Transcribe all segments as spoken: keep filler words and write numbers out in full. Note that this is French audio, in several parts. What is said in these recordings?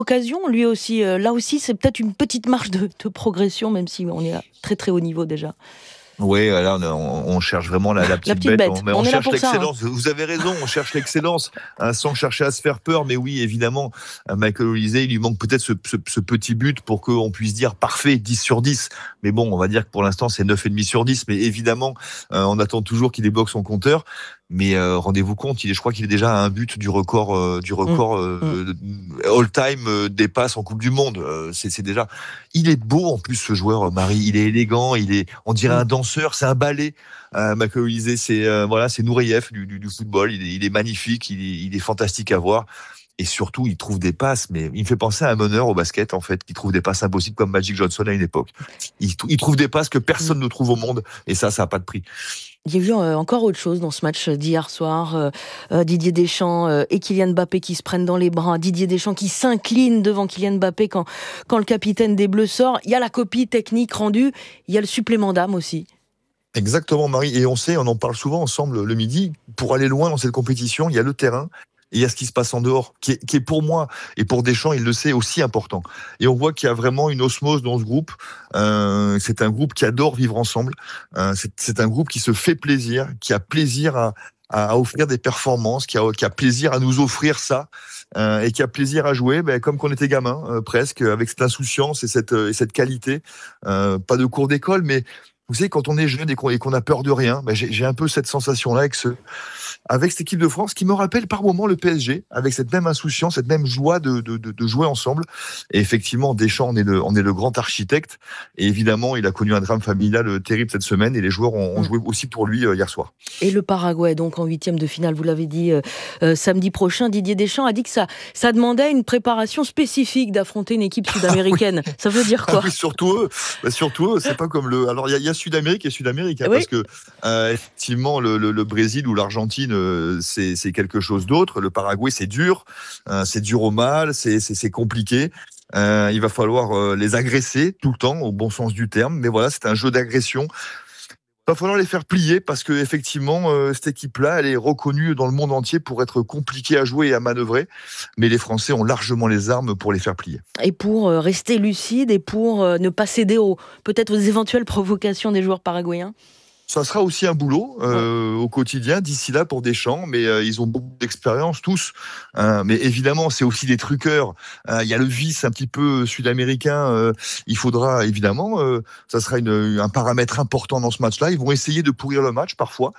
occasion, lui aussi. Euh, là aussi, c'est peut-être une petite marge de, de progression, même si on est à très très haut niveau déjà. Oui, là, on, on cherche vraiment la, la, petite, la petite bête. On, mais on, on est cherche là pour l'excellence. Ça, hein. Vous avez raison, on cherche l'excellence, hein, sans chercher à se faire peur. Mais oui, évidemment, Michael Olise, il lui manque peut-être ce, ce, ce petit but pour qu'on puisse dire parfait, dix sur dix. Mais bon, on va dire que pour l'instant, c'est neuf virgule cinq sur dix. Mais évidemment, euh, on attend toujours qu'il débloque son compteur. Mais euh, rendez-vous compte, il est, je crois qu'il est déjà à un but du record, euh, du record euh, mmh. all-time euh, des passes en Coupe du Monde. Euh, c'est, c'est déjà, il est beau en plus ce joueur, Marie. Il est élégant, il est, on dirait mmh. un danseur, c'est un ballet. Euh, Michael Olise, c'est euh, voilà, c'est Nourieff du, du, du football. Il est, il est magnifique, il est, il est fantastique à voir. Et surtout, il trouve des passes, mais il me fait penser à un meneur au basket, en fait, qui trouve des passes impossibles comme Magic Johnson à une époque. Il, il trouve des passes que personne mmh. ne trouve au monde, et ça, ça n'a pas de prix. Il y a eu euh, encore autre chose dans ce match d'hier soir. Euh, euh, Didier Deschamps euh, et Kylian Mbappé qui se prennent dans les bras. Didier Deschamps qui s'incline devant Kylian Mbappé quand, quand le capitaine des Bleus sort. Il y a la copie technique rendue. Il y a le supplément d'âme aussi. Exactement, Marie. Et on sait, on en parle souvent ensemble le midi. Pour aller loin dans cette compétition, il y a le terrain. Et il y a ce qui se passe en dehors, qui est, qui est pour moi, et pour Deschamps, il le sait, aussi important. Et on voit qu'il y a vraiment une osmose dans ce groupe. Euh, c'est un groupe qui adore vivre ensemble. Euh, c'est, c'est un groupe qui se fait plaisir, qui a plaisir à, à offrir des performances, qui a, qui a plaisir à nous offrir ça, euh, et qui a plaisir à jouer, ben, comme qu'on était gamin, euh, presque, avec cette insouciance et cette, et cette qualité. Euh, pas de cours d'école, mais vous savez, quand on est jeune et qu'on, et qu'on a peur de rien, ben j'ai, j'ai un peu cette sensation-là avec ce, avec cette équipe de France qui me rappelle par moments le P S G, avec cette même insouciance, cette même joie de, de, de, de jouer ensemble. Et effectivement, Deschamps en est, le, en est le grand architecte. Et évidemment, il a connu un drame familial terrible cette semaine et les joueurs ont, ont joué aussi pour lui euh, hier soir. Et le Paraguay, donc en huitième de finale, vous l'avez dit, euh, euh, samedi prochain, Didier Deschamps a dit que ça, ça demandait une préparation spécifique d'affronter une équipe sud-américaine. Oui. Ça veut dire quoi? Ah oui, surtout eux. Bah, surtout eux, c'est pas comme le... Alors, il y, y a Sud-Amérique et Sud-Amérique, hein, oui. Parce que, euh, effectivement, le, le, le Brésil ou l'Argentine, euh, c'est, c'est quelque chose d'autre. Le Paraguay, c'est dur. Euh, c'est dur au mal, c'est, c'est, c'est compliqué. Euh, il va falloir euh, les agresser tout le temps, au bon sens du terme. Mais voilà, c'est un jeu d'agression. Il va falloir les faire plier parce que effectivement euh, cette équipe-là, elle est reconnue dans le monde entier pour être compliquée à jouer et à manœuvrer. Mais les Français ont largement les armes pour les faire plier. Et pour euh, rester lucide et pour euh, ne pas céder aux, peut-être aux éventuelles provocations des joueurs paraguayens. Ça sera aussi un boulot euh, ouais. au quotidien d'ici là pour Deschamps, mais euh, ils ont beaucoup d'expérience tous. Hein, mais évidemment, c'est aussi des truqueurs. Il hein, y a le vice un petit peu sud-américain. Euh, il faudra évidemment, euh, ça sera une, un paramètre important dans ce match-là. Ils vont essayer de pourrir le match parfois,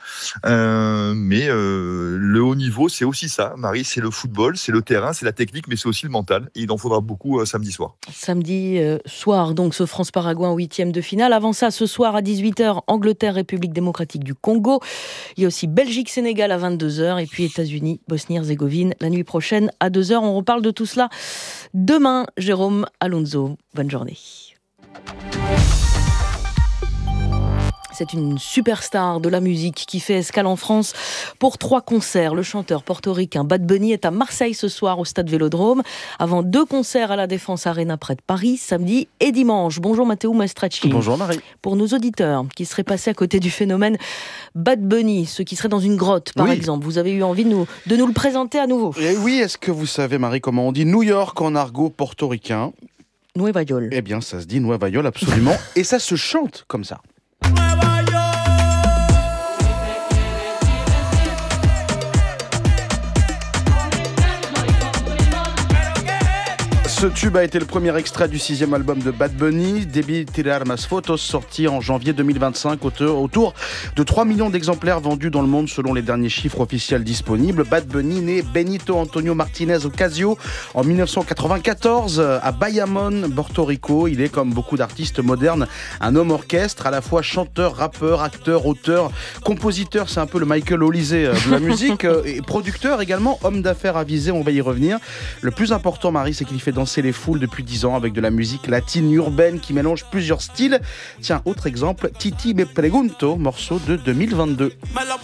euh, mais euh, le haut niveau, c'est aussi ça. Marie, c'est le football, c'est le terrain, c'est la technique, mais c'est aussi le mental. Et il en faudra beaucoup euh, samedi soir. Samedi euh, soir, donc ce France-Paraguay en huitième de finale. Avant ça, ce soir à dix-huit heures, Angleterre, République démocratique du Congo. Il y a aussi Belgique-Sénégal à vingt-deux heures et puis États-Unis, Bosnie-Herzégovine la nuit prochaine à deux heures. On reparle de tout cela demain. Jérôme Alonso, bonne journée. C'est une superstar de la musique qui fait escale en France pour trois concerts. Le chanteur portoricain Bad Bunny est à Marseille ce soir au Stade Vélodrome, avant deux concerts à la Défense Arena près de Paris, samedi et dimanche. Bonjour Matteo Maestracci. Bonjour Marie. Pour nos auditeurs qui seraient passés à côté du phénomène Bad Bunny, ceux qui seraient dans une grotte par oui. exemple, vous avez eu envie de nous, de nous le présenter à nouveau. Et oui, est-ce que vous savez Marie comment on dit New York en argot portoricain? Nueva York. Eh bien ça se dit Nueva York absolument et ça se chante comme ça. Ce tube a été le premier extrait du sixième album de Bad Bunny, Debí Tirar Más Fotos, sorti en janvier deux mille vingt-cinq, autour de trois millions d'exemplaires vendus dans le monde selon les derniers chiffres officiels disponibles. Bad Bunny, né Benito Antonio Martinez Ocasio en dix-neuf cent quatre-vingt-quatorze à Bayamón, Porto Rico. Il est, comme beaucoup d'artistes modernes, un homme orchestre, à la fois chanteur, rappeur, acteur, auteur, compositeur, c'est un peu le Michael Olise de la musique, et producteur également, homme d'affaires avisé, on va y revenir. Le plus important, Marie, c'est qu'il fait danser les foules depuis dix ans avec de la musique latine urbaine qui mélange plusieurs styles. Tiens, autre exemple, Titi Me Pregunto, morceau de deux mille vingt-deux.